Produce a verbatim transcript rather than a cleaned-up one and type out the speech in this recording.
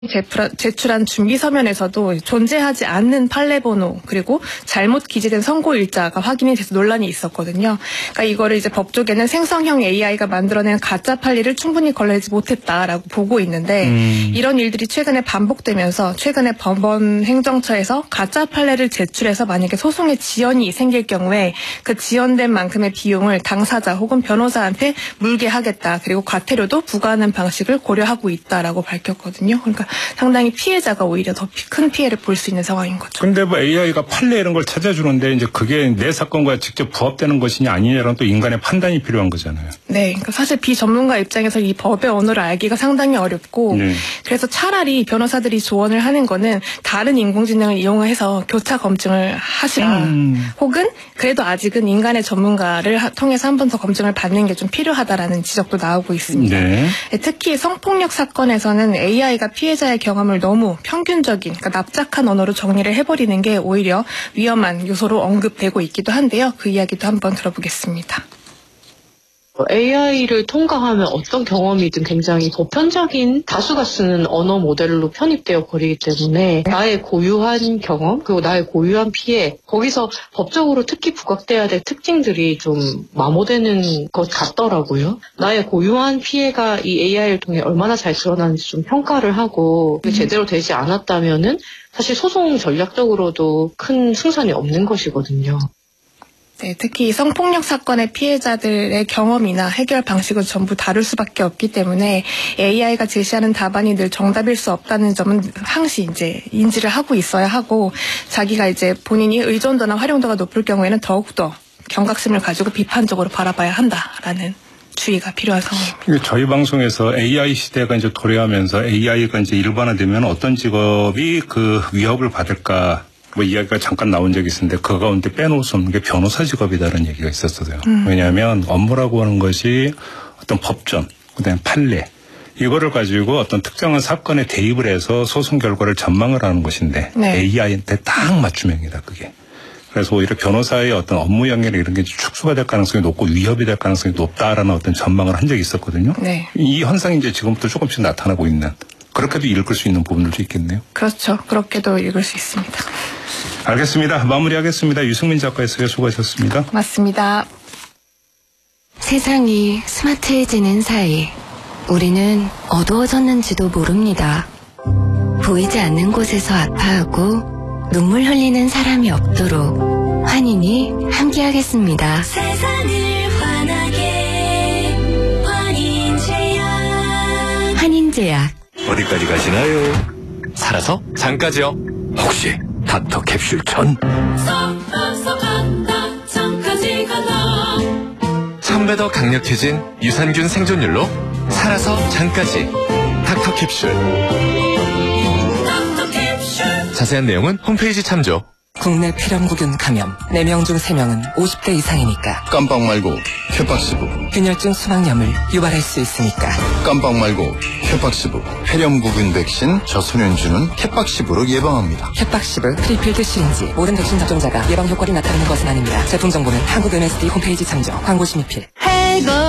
제출한 준비 서면에서도 존재하지 않는 판례 번호 그리고 잘못 기재된 선고 일자가 확인이 돼서 논란이 있었거든요. 그러니까 이거를 이제 법조계는 생성형 에이아이가 만들어낸 가짜 판례를 충분히 걸러내지 못했다라고 보고 있는데 음. 이런 일들이 최근에 반복되면서 최근에 법원 행정처에서 가짜 판례를 제출해서 만약에 소송의 지연이 생길 경우에 그 지연된 만큼의 비용을 당사자 혹은 변호사한테 물게 하겠다. 그리고 과태료도 부과하는 방식을 고려하고 있다라고 밝혔거든요. 그러니까 상당히 피해자가 오히려 더 큰 피해를 볼 수 있는 상황인 거죠. 그런데 뭐 에이아이가 판례 이런 걸 찾아주는데 이제 그게 내 사건과 직접 부합되는 것이냐 아니냐라는 또 인간의 판단이 필요한 거잖아요. 네, 그러니까 사실 비전문가 입장에서 이 법의 언어를 알기가 상당히 어렵고 네. 그래서 차라리 변호사들이 조언을 하는 거는 다른 인공지능을 이용해서 교차 검증을 하시라. 음. 혹은 그래도 아직은 인간의 전문가를 통해서 한 번 더 검증을 받는 게 좀 필요하다라는 지적도 나오고 있습니다. 네. 특히 성폭력 사건에서는 에이아이가 피해자의 경험을 너무 평균적인, 그러니까 납작한 언어로 정리를 해버리는 게 오히려 위험한 요소로 언급되고 있기도 한데요. 그 이야기도 한번 들어보겠습니다. 에이아이를 통과하면 어떤 경험이든 굉장히 보편적인 다수가 쓰는 언어 모델로 편입되어 버리기 때문에 나의 고유한 경험 그리고 나의 고유한 피해 거기서 법적으로 특히 부각돼야 될 특징들이 좀 마모되는 것 같더라고요. 나의 고유한 피해가 이 에이아이를 통해 얼마나 잘 드러나는지 좀 평가를 하고 음. 제대로 되지 않았다면은 사실 소송 전략적으로도 큰 승산이 없는 것이거든요. 네, 특히 성폭력 사건의 피해자들의 경험이나 해결 방식을 전부 다룰 수밖에 없기 때문에 에이아이가 제시하는 답안이 늘 정답일 수 없다는 점은 항시 이제 인지를 하고 있어야 하고 자기가 이제 본인이 의존도나 활용도가 높을 경우에는 더욱더 경각심을 가지고 비판적으로 바라봐야 한다라는 주의가 필요한 상황입니다. 저희 방송에서 에이아이 시대가 이제 도래하면서 에이아이가 이제 일반화되면 어떤 직업이 그 위협을 받을까? 뭐 이야기가 잠깐 나온 적이 있었는데 그 가운데 빼놓을 수 없는 게 변호사 직업이다라는 얘기가 있었어요. 음. 왜냐하면 업무라고 하는 것이 어떤 법전, 그다음에 판례 이거를 가지고 어떤 특정한 사건에 대입을 해서 소송 결과를 전망을 하는 것인데 네. 에이아이한테 딱 맞춤형이다 그게. 그래서 오히려 변호사의 어떤 업무 영역 이런 게 축소가 될 가능성이 높고 위협이 될 가능성이 높다라는 어떤 전망을 한 적이 있었거든요. 네. 이 현상이 이제 지금부터 조금씩 나타나고 있는. 그렇게도 읽을 수 있는 부분들도 있겠네요. 그렇죠. 그렇게도 읽을 수 있습니다. 알겠습니다. 마무리하겠습니다. 유승민 작가였어요. 수고하셨습니다. 맞습니다. 세상이 스마트해지는 사이 우리는 어두워졌는지도 모릅니다. 보이지 않는 곳에서 아파하고 눈물 흘리는 사람이 없도록 환인이 함께하겠습니다. 세상을 환하게 환인제약 환인제약 어디까지 가시나요? 살아서 장까지요. 혹시 닥터 캡슐 천? 살아서 간다 장까지 간다. 천 배 더 강력해진 유산균 생존율로 살아서 장까지 닥터 캡슐. 닥터 캡슐. 자세한 내용은 홈페이지 참조. 국내 폐렴구균 감염 네 명 중 세 명은 오십 대 이상이니까 깜빡 말고 쾌박시브 균열증 수막염을 유발할 수 있으니까 깜빡 말고 쾌박시브 폐렴구균 백신 저소년주는 쾌박시브로 예방합니다. 쾌박시브 프리필드 시린지 모든 백신 접종자가 예방 효과를 나타내는 것은 아닙니다. 제품 정보는 한국 엠에스디 홈페이지 참조. 광고 심의필.